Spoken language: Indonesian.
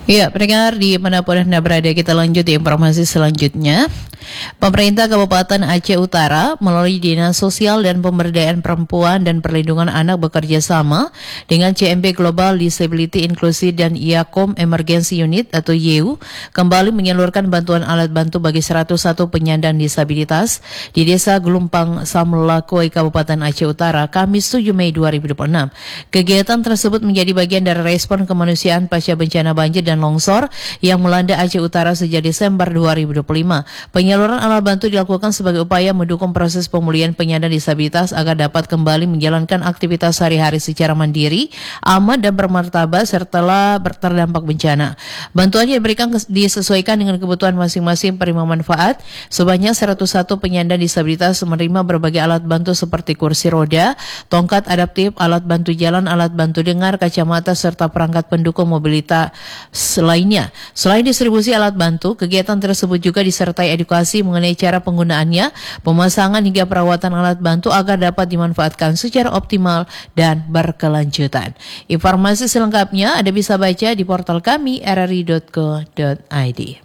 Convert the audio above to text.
Ya, pendengar di manapun Anda berada, kita lanjut di informasi selanjutnya. Pemerintah Kabupaten Aceh Utara melalui Dinas Sosial dan Pemberdayaan Perempuan dan Perlindungan Anak bekerja sama dengan CMP Global Disability Inclusive dan IAKOM Emergency Unit atau YEU kembali menyalurkan bantuan alat bantu bagi 101 penyandang disabilitas di Desa Gelumpang Samlakoi Kabupaten Aceh Utara Kamis 7 Mei 2026. Kegiatan tersebut menjadi bagian dari respon kemanusiaan pasca bencana banjir dan longsor yang melanda Aceh Utara sejak Desember 2025. Penyaluran alat bantu dilakukan sebagai upaya mendukung proses pemulihan penyandang disabilitas agar dapat kembali menjalankan aktivitas sehari-hari secara mandiri, aman dan bermartabat setelah terdampak bencana. Bantuan yang diberikan disesuaikan dengan kebutuhan masing-masing penerima manfaat. Sebanyak 101 penyandang disabilitas menerima berbagai alat bantu seperti kursi roda, tongkat adaptif, alat bantu jalan, alat bantu dengar, kacamata serta perangkat pendukung mobilitas lainnya. Selain distribusi alat bantu, kegiatan tersebut juga disertai edukasi mengenai cara penggunaannya, pemasangan hingga perawatan alat bantu agar dapat dimanfaatkan secara optimal dan berkelanjutan. Informasi selengkapnya Anda bisa baca di portal kami rri.co.id.